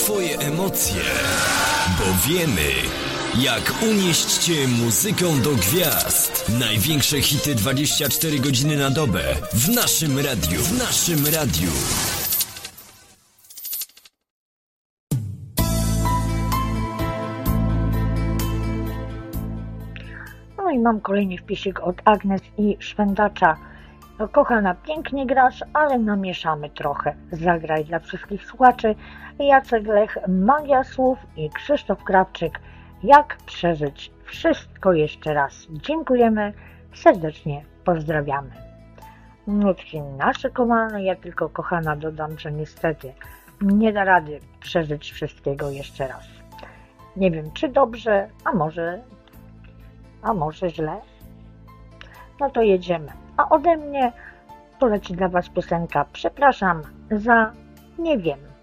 twoje emocje, bo wiemy, jak unieść cię muzyką do gwiazd. Największe hity 24 godziny na dobę w naszym radiu. No i mam kolejny wpisik od Agnes i Szwendacza. No, kochana, pięknie grasz, ale namieszamy trochę. Zagraj dla wszystkich słuchaczy. Jacek Lech, Magia Słów i Krzysztof Krawczyk. Jak przeżyć wszystko jeszcze raz. Dziękujemy, serdecznie pozdrawiamy. Nutki naszykowane, ja tylko, kochana, dodam, że niestety nie da rady przeżyć wszystkiego jeszcze raz. Nie wiem, czy dobrze, a może źle. No to jedziemy. A ode mnie poleci dla was piosenka Przepraszam za nie wiem.